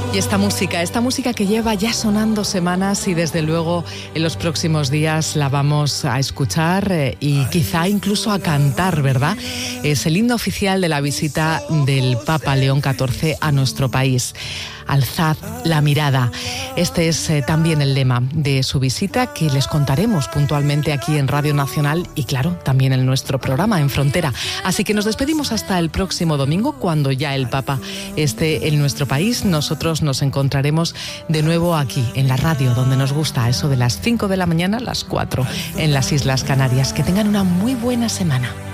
Y esta música que lleva ya sonando semanas y desde luego en los próximos días la vamos a escuchar y quizá incluso a cantar, ¿verdad? Es el himno oficial de la visita del Papa León XIV a nuestro país. Alzad la mirada. Este es también el lema de su visita, que les contaremos puntualmente aquí en Radio Nacional y claro, también en nuestro programa En Frontera. Así que nos despedimos hasta el próximo domingo, cuando ya el Papa esté en nuestro país. Nosotros nos encontraremos de nuevo aquí en la radio, donde nos gusta, eso de las 5 de la mañana, las 4 en las Islas Canarias. Que tengan una muy buena semana.